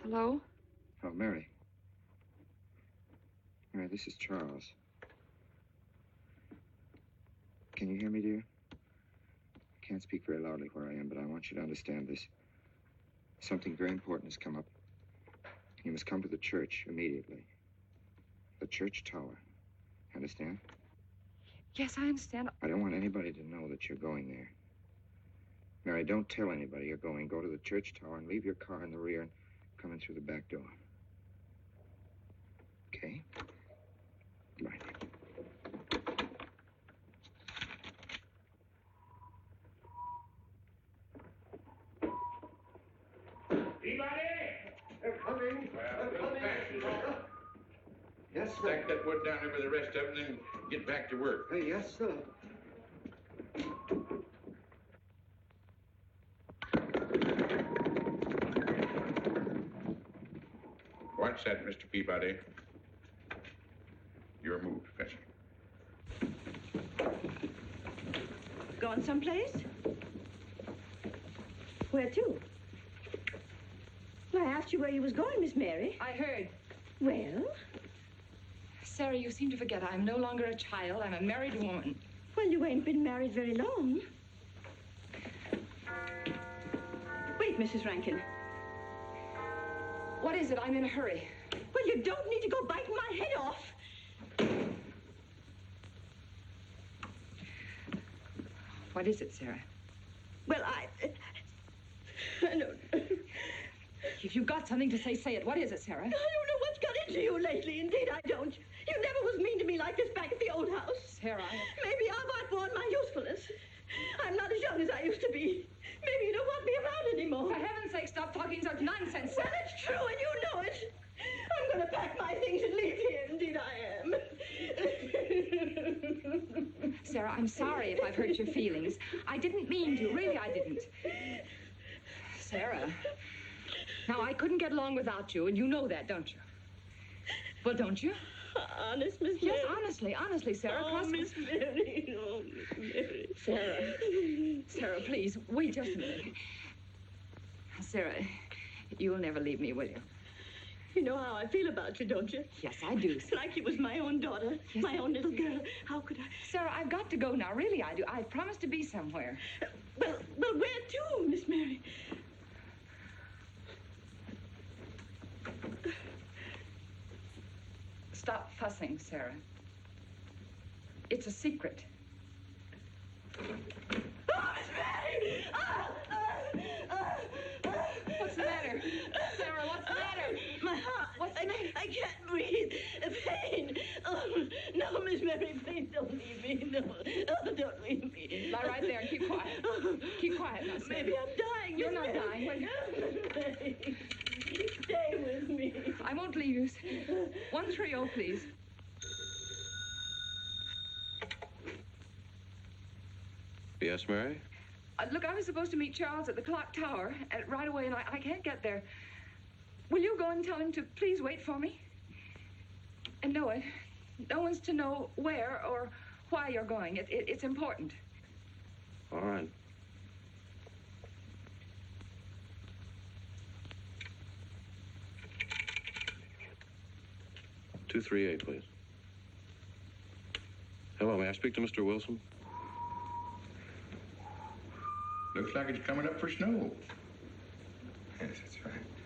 Hello? Oh, Mary. Mary, this is Charles. Can you hear me, dear? I can't speak very loudly where I am, but I want you to understand this. Something very important has come up. You must come to the church immediately. The church tower. Understand? Yes, I understand. I don't want anybody to know that you're going there. Mary, don't tell anybody you're going. Go to the church tower and leave your car in the rear and come in through the back door. Okay? Right. Anybody? They're coming. They're coming. Yes, sir. Stack that wood down there with the rest of them, then get back to work. Yes, sir. What's that, Mr. Peabody? You're moved, Fetcher. Going someplace? Where to? Well, I asked you where you was going, Miss Mary. I heard. Well? Sarah, you seem to forget I'm no longer a child. I'm a married woman. Well, you ain't been married very long. Wait, Mrs. Rankin. What is it? I'm in a hurry. Well, you don't need to go biting my head off. What is it, Sarah? Well, I don't... If you've got something to say, say it. What is it, Sarah? I don't know what's got into you lately. Indeed, I don't. You never was mean to me like this back at the old house. Sarah, Maybe I've outworn my usefulness. I'm not as young as I used to be. Maybe you don't want me around anymore. For heaven's sake, stop talking such nonsense. Well, it's true, and you know it. I'm going to pack my things and leave here. Indeed, I am. Sarah, I'm sorry if I've hurt your feelings. I didn't mean to. Really, I didn't. Sarah, now, I couldn't get along without you, and you know that, don't you? Well, don't you? Honest, Miss Mary? Yes, honestly, Sarah. Oh, Miss Mary. Oh, Miss Mary. Sarah, please, wait just a minute. Sarah, you'll never leave me, will you? You know how I feel about you, don't you? Yes, I do. It's like you was my own daughter, yes, my own little girl. How could I? Sarah, I've got to go now. Really, I do. I promised to be somewhere. Well, where to, Miss Mary? Stop fussing, Sarah. It's a secret. Oh, Miss Mary! What's the matter? Sarah, what's the matter? My heart. What's the matter? I can't breathe. Pain. Oh, no, Miss Mary, please don't leave me. No, oh, don't leave me. Lie right there and keep quiet. Keep quiet now, Sarah. Maybe I'm dying. You're Miss not Mary. dying. Wait. Stay with me. I won't leave you. 130, please. Yes, Mary? Look, I was supposed to meet Charles at the clock tower right away, and I can't get there. Will you go and tell him to please wait for me? And no one's to know where or why you're going. It's important. All right. "238, please. Hello, may I speak to Mr. Wilson? Looks like it's coming up for snow. Yes, that's right.